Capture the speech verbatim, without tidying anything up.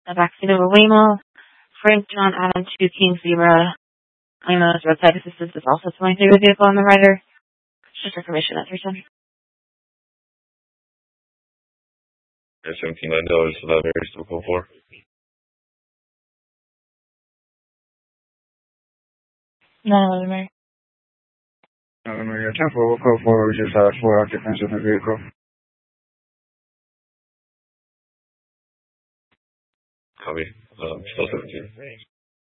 a vaccine over Waymo. Frank John Adam two King Zebra. Waymo's roadside assistance is also twenty through the vehicle on the rider. Just information at three ten. seventeen nine dollars for that very still call for. nine eleven Mary. nine eleven Mary, ten four, code four, we just had four occupants in the vehicle. Copy. Um, still seventeen.